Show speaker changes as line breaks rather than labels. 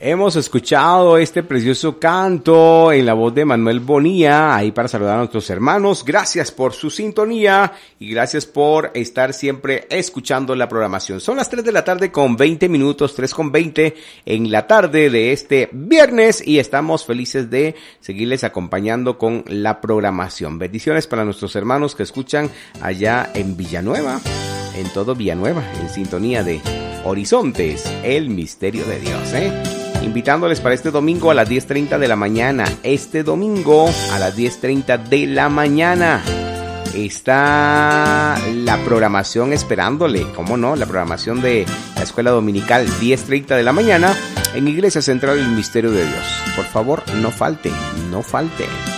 Hemos escuchado este precioso canto en la voz de Manuel Bonilla, ahí para saludar a nuestros hermanos. Gracias por su sintonía y gracias por estar siempre escuchando la programación. Son las 3 de la tarde con 20 minutos, 3:20 en la tarde de este viernes y estamos felices de seguirles acompañando con la programación. Bendiciones para nuestros hermanos que escuchan allá en Villanueva, en todo Villanueva, en sintonía de Horizontes, el misterio de Dios, invitándoles para este domingo a las 10:30 de la mañana. Este domingo a las 10:30 de la mañana está la programación esperándole, ¿cómo no? La programación de la escuela dominical, 10:30 de la mañana en Iglesia Central del Misterio de Dios. Por favor, no falte, no falte.